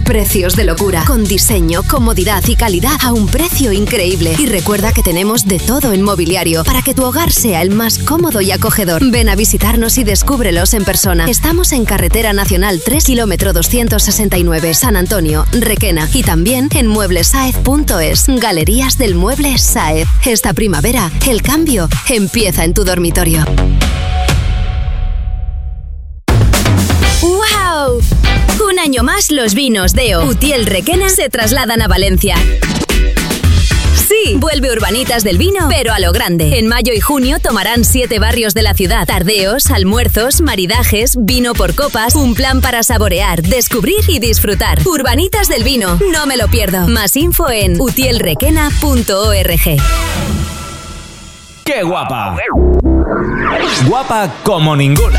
Precios de locura, con diseño, comodidad y calidad a un precio increíble. Y recuerda que tenemos de todo en mobiliario para que tu hogar sea el más cómodo y acogedor. Ven a visitarnos y descúbrelos en persona. Estamos en Carretera Nacional 3, kilómetro 269, San Antonio, Requena. Y también en mueblesaez.es, Galerías del Mueble Saez. Esta primavera, el cambio empieza en tu dormitorio. ¡Wow! Un año más los vinos Deo, Utiel Requena se trasladan a Valencia. Sí, vuelve Urbanitas del Vino, pero a lo grande. En mayo y junio tomarán 7 barrios de la ciudad. Tardeos, almuerzos, maridajes, vino por copas. Un plan para saborear, descubrir y disfrutar. Urbanitas del Vino, no me lo pierdo. Más info en utielrequena.org. ¡Qué guapa! Guapa como ninguna.